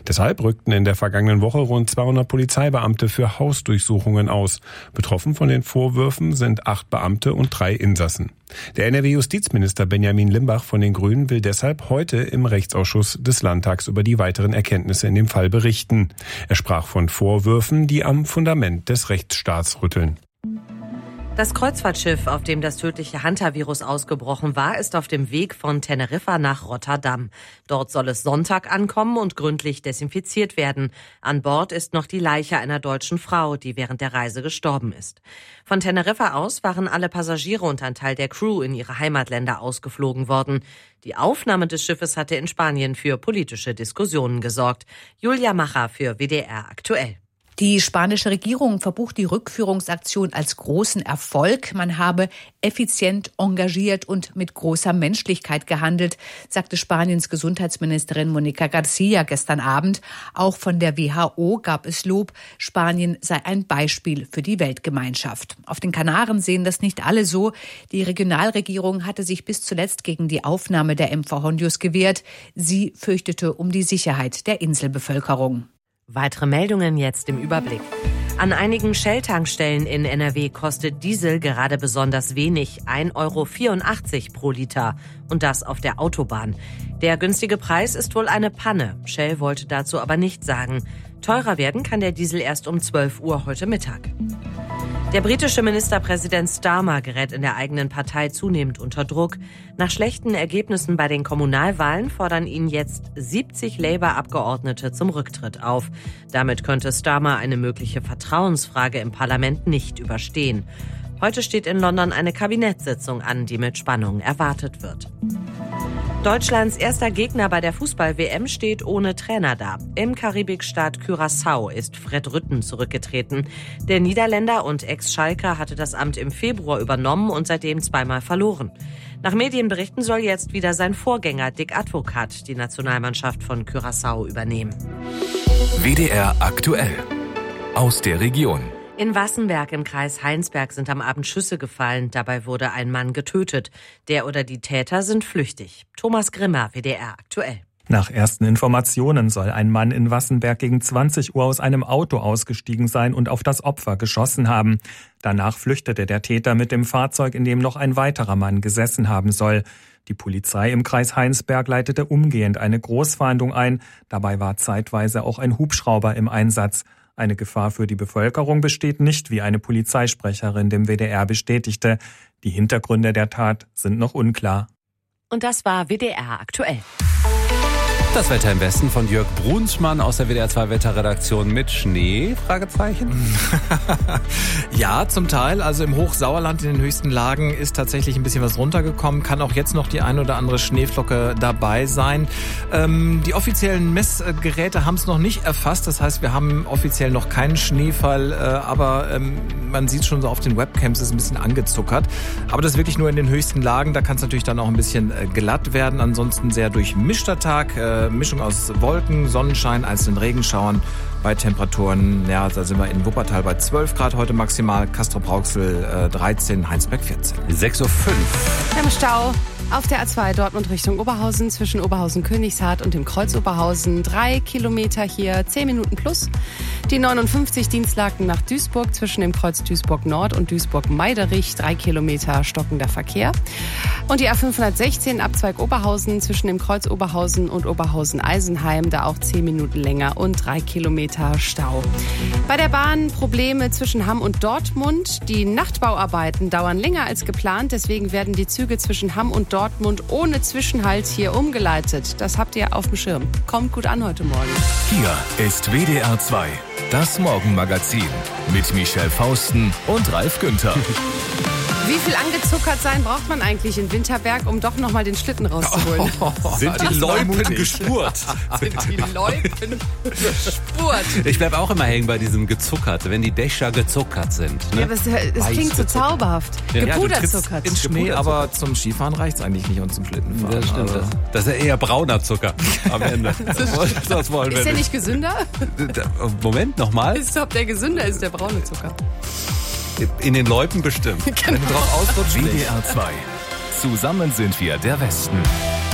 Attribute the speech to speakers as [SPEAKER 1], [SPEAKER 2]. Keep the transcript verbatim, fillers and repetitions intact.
[SPEAKER 1] Deshalb rückten in der vergangenen Woche rund zweihundert Polizeibeamte für Hausdurchsuchungen aus. Betroffen von den Vorwürfen sind acht Beamte und drei Insassen. Der N R W-Justizminister Benjamin Limbach von den Grünen will deshalb heute im Rechtsausschuss des Landtags über die weiteren Erkenntnisse in dem Fall berichten. Er sprach von Vorwürfen, die am Fundament des Rechtsstaats rütteln.
[SPEAKER 2] Das Kreuzfahrtschiff, auf dem das tödliche Hanta-Virus ausgebrochen war, ist auf dem Weg von Teneriffa nach Rotterdam. Dort soll es Sonntag ankommen und gründlich desinfiziert werden. An Bord ist noch die Leiche einer deutschen Frau, die während der Reise gestorben ist. Von Teneriffa aus waren alle Passagiere und ein Teil der Crew in ihre Heimatländer ausgeflogen worden. Die Aufnahme des Schiffes hatte in Spanien für politische Diskussionen gesorgt. Julia Macher für W D R aktuell.
[SPEAKER 3] Die spanische Regierung verbucht die Rückführungsaktion als großen Erfolg. Man habe effizient, engagiert und mit großer Menschlichkeit gehandelt, sagte Spaniens Gesundheitsministerin Mónica García gestern Abend. Auch von der W H O gab es Lob. Spanien sei ein Beispiel für die Weltgemeinschaft. Auf den Kanaren sehen das nicht alle so. Die Regionalregierung hatte sich bis zuletzt gegen die Aufnahme der MV-Hondius gewehrt. Sie fürchtete um die Sicherheit der Inselbevölkerung.
[SPEAKER 2] Weitere Meldungen jetzt im Überblick. An einigen Shell-Tankstellen in N R W kostet Diesel gerade besonders wenig, ein Euro vierundachtzig pro Liter. Und das auf der Autobahn. Der günstige Preis ist wohl eine Panne. Shell wollte dazu aber nichts sagen. Teurer werden kann der Diesel erst um zwölf Uhr heute Mittag. Der britische Ministerpräsident Starmer gerät in der eigenen Partei zunehmend unter Druck. Nach schlechten Ergebnissen bei den Kommunalwahlen fordern ihn jetzt siebzig Labour-Abgeordnete zum Rücktritt auf. Damit könnte Starmer eine mögliche Vertrauensfrage im Parlament nicht überstehen. Heute steht in London eine Kabinettssitzung an, die mit Spannung erwartet wird. Deutschlands erster Gegner bei der Fußball-W M steht ohne Trainer da. Im Karibikstaat Curaçao ist Fred Rutten zurückgetreten. Der Niederländer und Ex-Schalker hatte das Amt im Februar übernommen und seitdem zweimal verloren. Nach Medienberichten soll jetzt wieder sein Vorgänger Dick Advocat die Nationalmannschaft von Curaçao übernehmen.
[SPEAKER 4] W D R aktuell aus der Region.
[SPEAKER 2] In Wassenberg im Kreis Heinsberg sind am Abend Schüsse gefallen. Dabei wurde ein Mann getötet. Der oder die Täter sind flüchtig. Thomas Grimmer, W D R aktuell.
[SPEAKER 5] Nach ersten Informationen soll ein Mann in Wassenberg gegen zwanzig Uhr aus einem Auto ausgestiegen sein und auf das Opfer geschossen haben. Danach flüchtete der Täter mit dem Fahrzeug, in dem noch ein weiterer Mann gesessen haben soll. Die Polizei im Kreis Heinsberg leitete umgehend eine Großfahndung ein. Dabei war zeitweise auch ein Hubschrauber im Einsatz. Eine Gefahr für die Bevölkerung besteht nicht, wie eine Polizeisprecherin dem W D R bestätigte. Die Hintergründe der Tat sind noch unklar.
[SPEAKER 2] Und das war W D R aktuell.
[SPEAKER 6] Das Wetter im Westen von Jörg Brunsmann aus der W D R zwei Wetterredaktion mit Schnee? Fragezeichen.
[SPEAKER 7] Ja, zum Teil. Also im Hochsauerland in den höchsten Lagen ist tatsächlich ein bisschen was runtergekommen. Kann auch jetzt noch die ein oder andere Schneeflocke dabei sein. Ähm, die offiziellen Messgeräte haben es noch nicht erfasst. Das heißt, wir haben offiziell noch keinen Schneefall. Äh, aber ähm, man sieht schon so auf den Webcams, ist ein bisschen angezuckert. Aber das wirklich nur in den höchsten Lagen. Da kann es natürlich dann auch ein bisschen äh, glatt werden. Ansonsten sehr durchmischter Tag. Äh, Mischung aus Wolken, Sonnenschein, einzelnen Regenschauern bei Temperaturen, ja, da sind wir in Wuppertal bei zwölf Grad heute maximal, Castrop-Rauxel äh, dreizehn, Heinsberg vierzehn.
[SPEAKER 6] sechs Uhr fünf.
[SPEAKER 8] Im Stau auf der A zwei Dortmund Richtung Oberhausen zwischen Oberhausen-Königshardt und dem Kreuz Oberhausen. Drei Kilometer hier, zehn Minuten plus. Die neunundfünfzig Dienstlaken nach Duisburg zwischen dem Kreuz Duisburg Nord und Duisburg-Meiderich. Drei Kilometer stockender Verkehr. Und die A fünfhundertsechzehn Abzweig Oberhausen zwischen dem Kreuz Oberhausen und Oberhausen-Eisenheim. Da auch zehn Minuten länger und drei Kilometer Stau. Bei der Bahn Probleme zwischen Hamm und Dortmund. Die Nachtbauarbeiten dauern länger als geplant. Deswegen werden die Züge zwischen Hamm und Dortmund ohne Zwischenhalt hier umgeleitet. Das habt ihr auf dem Schirm. Kommt gut an heute Morgen.
[SPEAKER 4] Hier ist W D R zwei, das Morgenmagazin mit Michelle Fausten und Ralf Günther.
[SPEAKER 8] Wie viel angezuckert sein braucht man eigentlich in Winterberg, um doch noch mal den Schlitten rauszuholen?
[SPEAKER 6] Oh, sind die Loipen gespurt?
[SPEAKER 8] Sind die Loipen gespurt?
[SPEAKER 6] Ich bleib auch immer hängen bei diesem gezuckert, wenn die Dächer gezuckert sind. Ne?
[SPEAKER 8] Ja, aber es, es klingt so zauberhaft.
[SPEAKER 6] Ja,
[SPEAKER 8] Gepuderzuckert.
[SPEAKER 7] In Schnee, aber zum Skifahren reicht's eigentlich nicht und zum Schlittenfahren.
[SPEAKER 6] Das stimmt. Also. Das ist ja eher brauner Zucker am Ende. Das, das wollen wir
[SPEAKER 8] ist der
[SPEAKER 6] nicht.
[SPEAKER 8] nicht gesünder?
[SPEAKER 6] Moment, nochmal.
[SPEAKER 8] Ist ob der gesünder ist, der braune Zucker.
[SPEAKER 6] In den Loipen bestimmt.
[SPEAKER 8] Genau.
[SPEAKER 7] Wenn du drauf ausrutscht.
[SPEAKER 4] W D R zwei. Zusammen sind wir der Westen.